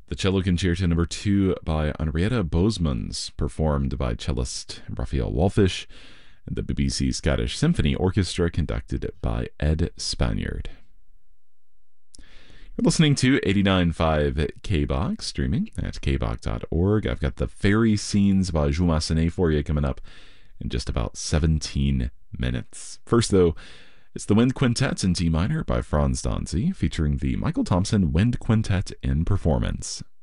The Cello Concerto Number 2 by Henrietta Bosmans, performed by cellist Raphael Wallfisch, and the BBC Scottish Symphony Orchestra, conducted by Ed Spaniard. You're listening to 89.5 KBOX, streaming at kbox.org. I've got the Fairy Scenes by Jules Massenet for you coming up in just about 17 minutes. First, though, it's the Wind Quintet in D minor by Franz Danzy, featuring the Michael Thompson Wind Quintet in performance.